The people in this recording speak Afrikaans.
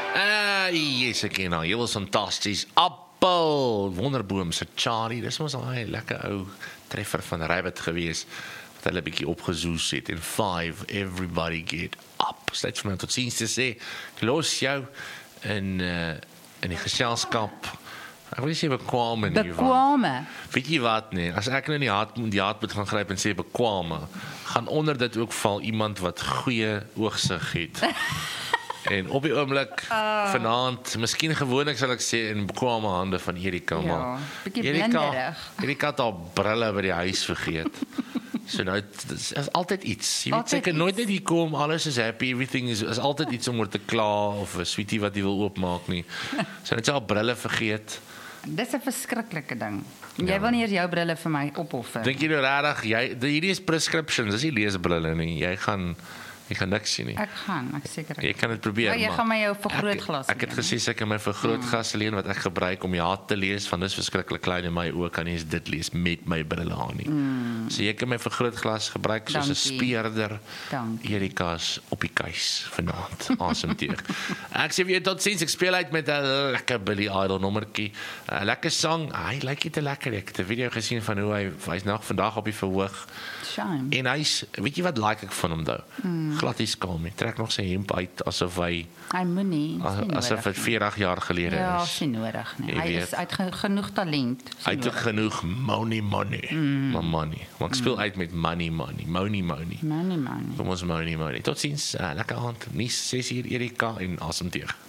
Yes, ek ken nou. Jy was fantasties. Appel, Wonderboom se Charlie. Dis mos al 'n lekker ou treffer van Rabbit gewees. Wat hulle 'n bietjie opgezoes het. En 5, everybody get up. Steeds van tot ziens te sê. Ek los jou in die geselskap. Ek wil nie sê bekwame nie. Bekwame. Weet jy wat nie, as ek nou in die hart moet gaan gryp en sê bekwame, gaan onder dit ook val iemand wat goeie oogsig het. En op die oomblik vanaand, miskien gewoonlik sal ek sê in bekwame hande van Erika, maar bietjie blinderig. Erika het haar brille by die huis vergeet. So nou, is altyd iets. Jy weet seker nooit net hier kom, alles is happy, everything is altyd iets om oor te kla, of 'n sweetie wat jy wil oopmaak nie. So net sy haar brille vergeet. Dis 'n verskriklike ding. Jy wil nie eers jou brille vir my opoffer. Dink jy nou regtig, hierdie is prescriptions, dis nie leesbrille nie. Jy gaan niks sien nie. Ek seker. Jy kan dit probeer. Jy gaan my jou vergrootglas Ek het gesê ek kan my vergrootglas leen wat ek gebruik om ja te lees, van dis verskriklik klein in my oë kan nie eens dit lees met my brille aan nie. So jy kan my vergrootglas gebruik soos 'n speurder. Erika's op die keus vanaand. Asemteug. Ek sê vir jou tot sins, ek speel uit met 'n lekker Billy Idol nommertjie. 'n Lekker sang. Hy lyk dit lekker. Ek het 'n video gesien van hoe hy's nog vandag op die verhoog. Shame. En hy's, weet jy wat like ek van hom nou? Glad nie skaam nie. Trek nog sy hemp uit asof hy moenie. Asof dit 40 jaar gelede is. Ja, sien nodig nie. Hy is uit genoeg talent. Hy het genoeg money. Maar money. Maar ek speel uit met money. Money. Money. Kom ons money. Tot ziens. Lekker aand. Nie 6 uur Erika en asemteug.